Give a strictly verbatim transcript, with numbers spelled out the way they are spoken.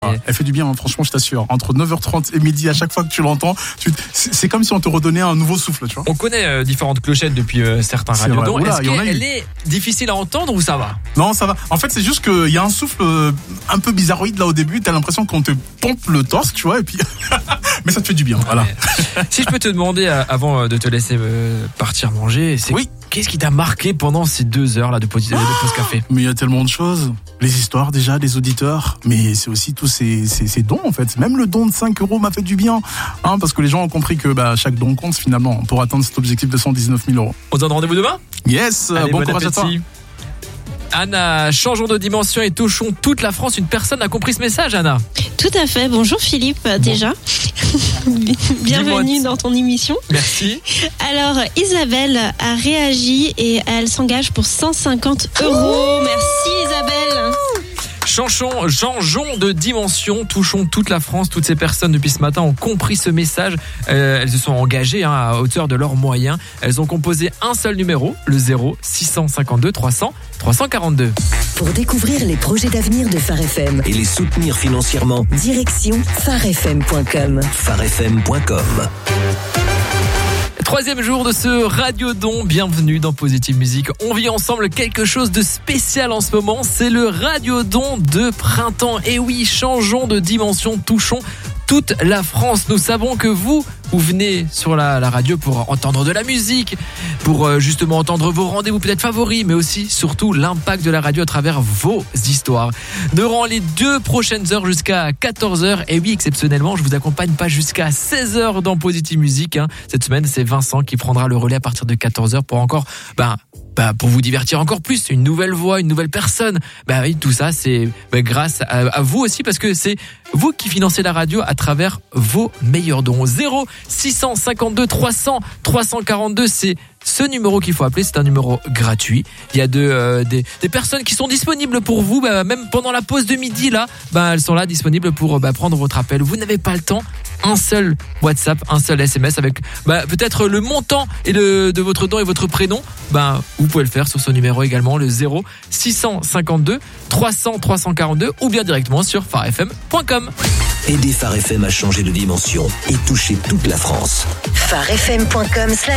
Ah, elle fait du bien, hein, franchement, je t'assure. Entre neuf heures trente et midi, à chaque fois que tu l'entends, tu... c'est, c'est comme si on te redonnait un nouveau souffle, tu vois. On connaît euh, différentes clochettes depuis euh, certains radiodons. Est-ce qu'elle est difficile à entendre ou ça va? Non, ça va. En fait, c'est juste qu'il y a un souffle euh, un peu bizarroïde là au début. T'as l'impression qu'on te pompe le torse, tu vois, et puis. Mais ça te fait du bien, ouais, voilà. Si je peux te demander, euh, avant de te laisser euh, partir manger, c'est oui. Qu'est-ce qui t'a marqué pendant ces deux heures là de pause, de pause café? Mais il y a tellement de choses. Les histoires déjà des auditeurs, mais c'est aussi tous ces, ces, ces dons en fait. Même le don de cinq euros m'a fait du bien, hein, parce que les gens ont compris que bah, chaque don compte finalement pour atteindre cet objectif de cent dix-neuf mille euros. On se donne rendez-vous demain? Yes, allez, bon, bon courage à toi. Anna, changeons de dimension et touchons toute la France. Une personne a compris ce message, Anna. Tout à fait. Bonjour Philippe, bon. déjà. Bienvenue dans ton émission. Merci. Alors, Isabelle a réagi et elle s'engage pour cent cinquante euros. Merci Isabelle. Changeons, changeons de dimension, touchons toute la France. Toutes ces personnes depuis ce matin ont compris ce message. Euh, elles se sont engagées hein, à hauteur de leurs moyens. Elles ont composé un seul numéro, le zéro six cent cinquante-deux trois cents trois cent quarante-deux. Pour découvrir les projets d'avenir de Phare F M et les soutenir financièrement, direction phare f m point com. phare f m point com. Troisième jour de ce Radiodon, bienvenue dans Positive Musique. On vit ensemble quelque chose de spécial en ce moment, c'est le Radiodon de printemps. Et oui, changeons de dimension, touchons toute la France. Nous savons que vous, vous venez sur la, la radio pour entendre de la musique, pour euh, justement entendre vos rendez-vous peut-être favoris, mais aussi, surtout, l'impact de la radio à travers vos histoires. Durant les deux prochaines heures jusqu'à quatorze heures, et oui, exceptionnellement, je vous accompagne pas jusqu'à seize heures dans Positive Musique. Hein. Cette semaine, c'est Vincent qui prendra le relais à partir de quatorze heures pour encore... Ben, Bah, pour vous divertir encore plus, une nouvelle voix, une nouvelle personne. Bah oui, tout ça, c'est bah, grâce à, à vous aussi, parce que c'est vous qui financez la radio à travers vos meilleurs dons. zéro six cent cinquante-deux trois cents trois cent quarante-deux, c'est ce numéro qu'il faut appeler, c'est un numéro gratuit. Il y a de, euh, des, des personnes qui sont disponibles pour vous, bah, même pendant la pause de midi, là, bah, elles sont là disponibles pour bah, prendre votre appel. Vous n'avez pas le temps, un seul WhatsApp, un seul S M S avec bah, peut-être le montant et le, de votre don et votre prénom, bah, vous pouvez le faire sur ce numéro également, le zéro six cent cinquante-deux trois cents trois cent quarante-deux, ou bien directement sur phare f m point com. Aidez Phare F M à changer de dimension et toucher toute la France. phare f m point com